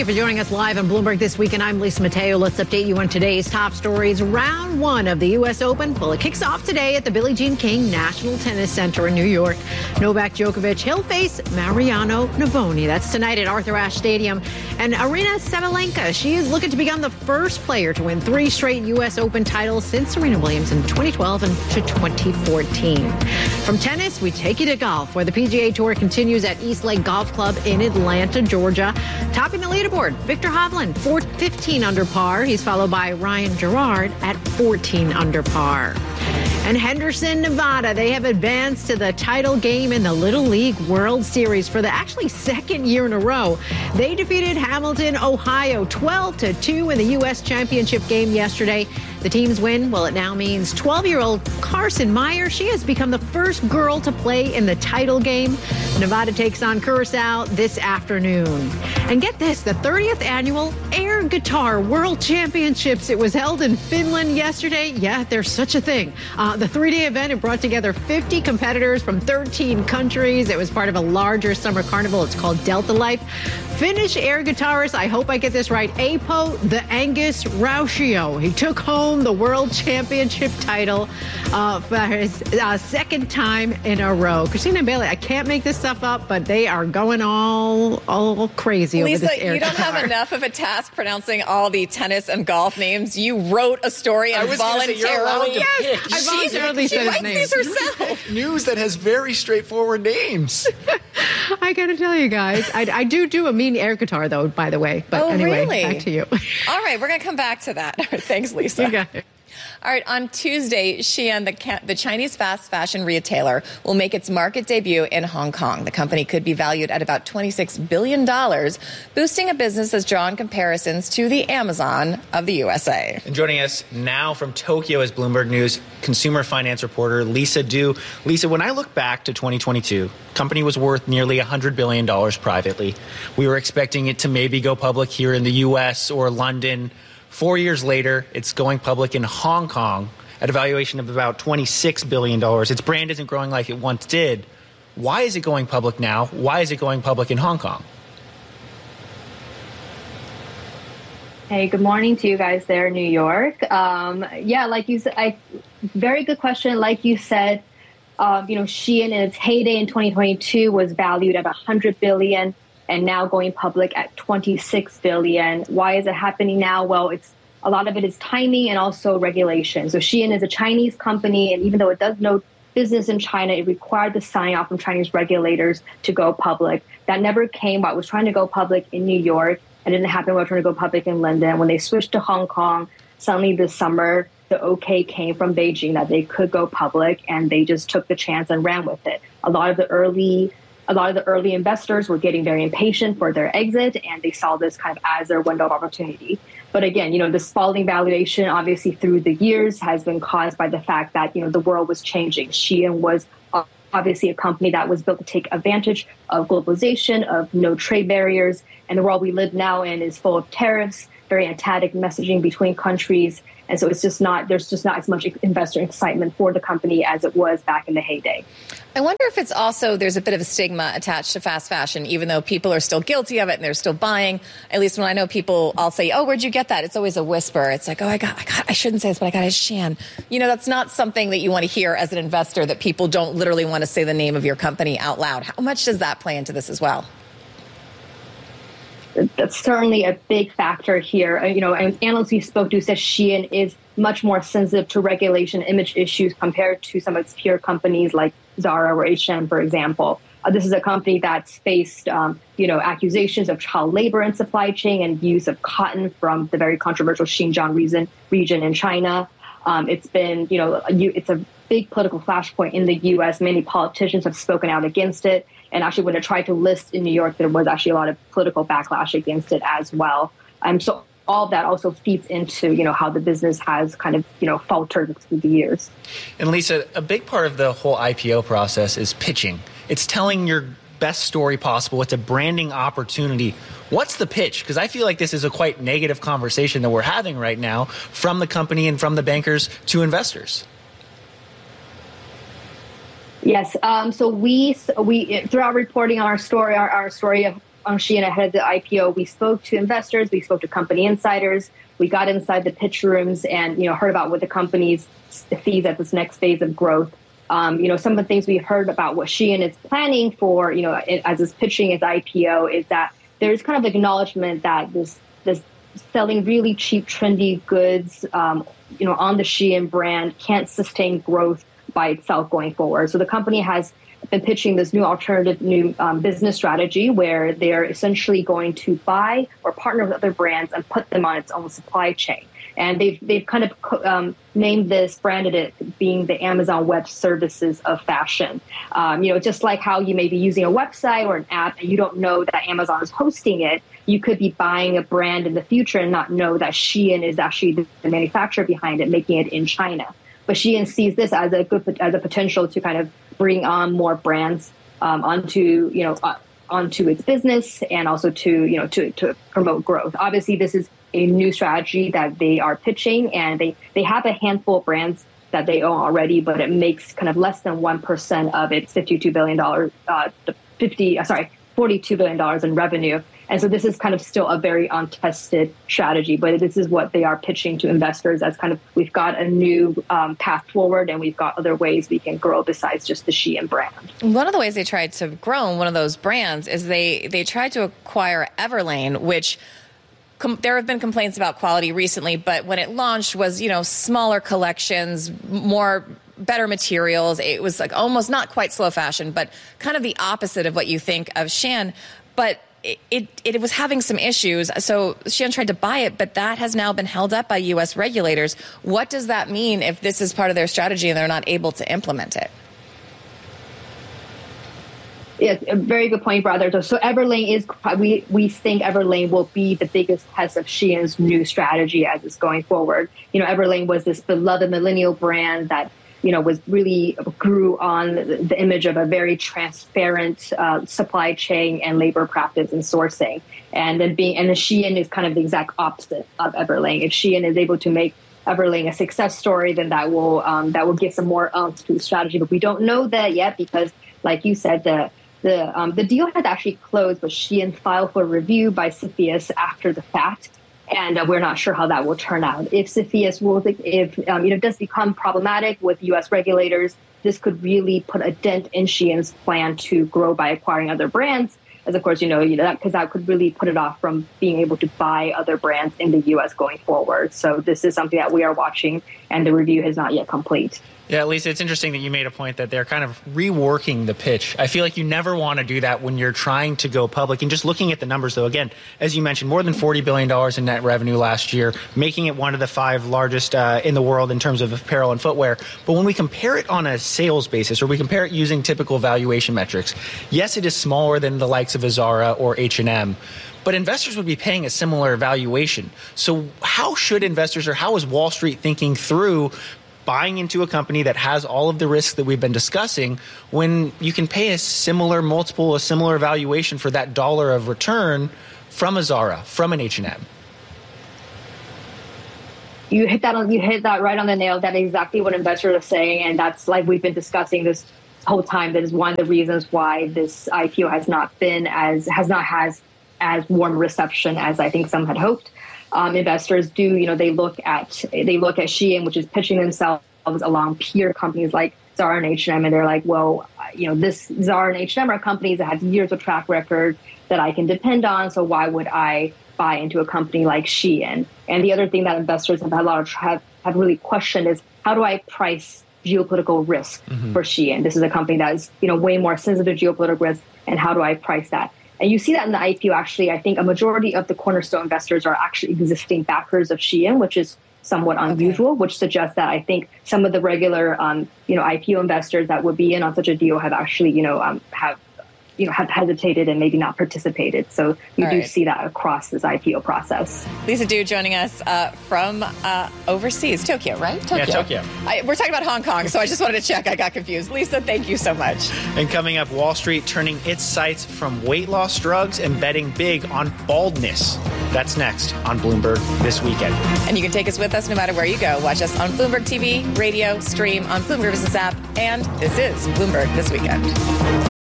you for joining us live on Bloomberg This Week, and I'm Lisa Mateo. Let's update you on today's top stories. Round one of the U.S. Open. Well, it kicks off today at the Billie Jean King National Tennis Center in New York. Novak Djokovic, he'll face Mariano Navoni. That's tonight at Arthur Ashe Stadium. And Aryna Sabalenka, she is looking to become the first player to win 3 straight U.S. Open titles since Serena Williams in 2012 and to 2014. From tennis, we take you to golf, where the PGA Tour continues at East Lake Golf Club in Atlanta, Georgia. Topping the leaderboard, Victor Hovland, 15 under par. He's followed by Ryan Gerard at 14 under par. And Henderson, Nevada, they have advanced to the title game in the Little League World Series for the actually second year in a row. They defeated Hamilton, Ohio, 12-2 in the U.S. Championship game yesterday. The team's win, well, it now means 12-year-old Carson Meyer. She has become the first girl to play in the title game. Nevada takes on Curacao this afternoon. And get this, the 30th annual Air Guitar World Championships. It was held in Finland yesterday. Yeah, there's such a thing. The 3-day event, it brought together 50 competitors from 13 countries. It was part of a larger summer carnival. It's called Delta Life. Finnish air guitarist, I hope I get this right, Apo the Angus Rautio. He took home the World Championship title for his second time in a row. Christina and Bailey, I can't make this stuff up, but they are going all crazy Lisa, over this air you don't guitar. have enough of a task pronouncing all the tennis and golf names. You wrote a story and voluntarily. I voluntarily said his name. These herself. News that has very straightforward names. I got to tell you guys, I do a mean air guitar, though, by the way. But anyway, really? Back to you. All right, we're going to come back to that. Thanks, Lisa. You got it. All right, on Tuesday, Shein, the Chinese fast fashion retailer, will make its market debut in Hong Kong. The company could be valued at about $26 billion, boosting a business that's drawn comparisons to the Amazon of the USA. And joining us now from Tokyo is Bloomberg News consumer finance reporter Lisa Du. Lisa, when I look back to 2022, the company was worth nearly $100 billion privately. We were expecting it to maybe go public here in the U.S. or London. 4 years later, it's going public in Hong Kong at a valuation of about $26 billion. Its brand isn't growing like it once did. Why is it going public now? Why is it going public in Hong Kong? Hey, good morning to you guys there in New York. Like you said, very good question. Like you said, Shein in its heyday in 2022 was valued at $100 billion. And now going public at $26 billion. Why is it happening now? Well, a lot of it is timing and also regulation. So Shein is a Chinese company, and even though it does no business in China, it required the sign off from Chinese regulators to go public. That never came while it was trying to go public in New York. It didn't happen while it was trying to go public in London. When they switched to Hong Kong, suddenly this summer, the okay came from Beijing that they could go public, and they just took the chance and ran with it. A lot of the early investors were getting very impatient for their exit, and they saw this kind of as their window of opportunity. But again, this falling valuation, obviously through the years, has been caused by the fact that, the world was changing. Shein was obviously a company that was built to take advantage of globalization, of no trade barriers, and the world we live now in is full of tariffs, very antagonistic messaging between countries. And so there's just not as much investor excitement for the company as it was back in the heyday. I wonder if it's also there's a bit of a stigma attached to fast fashion, even though people are still guilty of it and they're still buying. At least when I know people, I'll say, "Oh, where'd you get that?" It's always a whisper. It's like, "Oh, I shouldn't say this, but I got it at Shein." That's not something that you want to hear as an investor, that people don't literally want to say the name of your company out loud. How much does that play into this as well? That's certainly a big factor here. Analysts we spoke to said Shein is much more sensitive to regulation image issues compared to some of its peer companies like Zara or H&M, for example. This is a company that's faced, accusations of child labor in supply chain and use of cotton from the very controversial Xinjiang region in China. It's been, it's a big political flashpoint in the U.S. Many politicians have spoken out against it. And actually, when it tried to list in New York, there was actually a lot of political backlash against it as well. So all of that also feeds into, how the business has kind of, faltered through the years. And Lisa, a big part of the whole IPO process is pitching. It's telling your best story possible. It's a branding opportunity. What's the pitch? Because I feel like this is a quite negative conversation that we're having right now from the company and from the bankers to investors. Yes. So we through our reporting on our story on Shein ahead of the IPO, we spoke to investors, we spoke to company insiders, we got inside the pitch rooms and, heard about what the company sees at this next phase of growth. Some of the things we heard about what Shein is planning for, as it's pitching its IPO, is that there's kind of acknowledgement that this selling really cheap, trendy goods, on the Shein brand can't sustain growth by itself going forward. So the company has been pitching this new alternative business strategy where they're essentially going to buy or partner with other brands and put them on its own supply chain. And they've kind of named this, branded it being the Amazon Web Services of fashion. Just like how you may be using a website or an app and you don't know that Amazon is hosting it, you could be buying a brand in the future and not know that Shein is actually the manufacturer behind it, making it in China. But Shein sees this as a potential to kind of bring on more brands onto its business and also to promote growth. Obviously, this is a new strategy that they are pitching, and they have a handful of brands that they own already, but it makes kind of less than 1% of its $42 billion in revenue. And so this is kind of still a very untested strategy, but this is what they are pitching to investors as kind of, we've got a new path forward and we've got other ways we can grow besides just the Shein brand. One of the ways they tried to grow one of those brands is they tried to acquire Everlane, which there have been complaints about quality recently, but when it launched was, smaller collections, better materials. It was like almost not quite slow fashion, but kind of the opposite of what you think of Shein. But it was having some issues. So Shein tried to buy it, but that has now been held up by U.S. regulators. What does that mean if this is part of their strategy and they're not able to implement it? Yeah, a very good point, brother. So Everlane is, we think Everlane will be the biggest test of Shein's new strategy as it's going forward. Everlane was this beloved millennial brand that, was really grew on the image of a very transparent supply chain and labor practice and sourcing. And then Shein is kind of the exact opposite of Everlane. If Shein is able to make Everlane a success story, then that will give some more to the strategy. But we don't know that yet because, like you said, the deal had actually closed, but Shein filed for review by CFIUS after the fact. And we're not sure how that will turn out. If CFIUS rules, if it does become problematic with U.S. regulators, this could really put a dent in Shein's plan to grow by acquiring other brands. As of course, because that could really put it off from being able to buy other brands in the U.S. going forward. So this is something that we are watching, and the review is not yet complete. Yeah, Lisa, it's interesting that you made a point that they're kind of reworking the pitch. I feel like you never want to do that when you're trying to go public. And just looking at the numbers, though, again, as you mentioned, more than $40 billion in net revenue last year, making it one of the 5 largest in the world in terms of apparel and footwear. But when we compare it on a sales basis, or we compare it using typical valuation metrics, yes, it is smaller than the likes of a Zara or H&M. But investors would be paying a similar valuation. So how should investors, or how is Wall Street thinking through buying into a company that has all of the risks that we've been discussing when you can pay a similar multiple, a similar valuation for that dollar of return from a Zara, from an H&M? You hit that right on the nail. That is exactly what investors are saying, and that's like we've been discussing this whole time. That is one of the reasons why this IPO has not had as warm reception as I think some had hoped. Investors do, they look at Shein, which is pitching themselves along peer companies like Zara and H&M, and they're like, well, this Zara and H&M are companies that have years of track record that I can depend on. So why would I buy into a company like Shein? And the other thing that investors have really questioned is, how do I price geopolitical risk for Shein? This is a company that is, way more sensitive to geopolitical risk, and how do I price that? And you see that in the IPO, actually. I think a majority of the cornerstone investors are actually existing backers of Shein, which is somewhat unusual, which suggests that I think some of the regular, IPO investors that would be in on such a deal have actually, have hesitated and maybe not participated. So you do see that across this IPO process. Lisa Du joining us from overseas, Tokyo, right? Yeah, Tokyo. We're talking about Hong Kong, so I just wanted to check. I got confused. Lisa, thank you so much. And coming up, Wall Street turning its sights from weight loss drugs and betting big on baldness. That's next on Bloomberg This Weekend. And you can take us with us no matter where you go. Watch us on Bloomberg TV, radio, stream, on Bloomberg Business app, and this is Bloomberg This Weekend.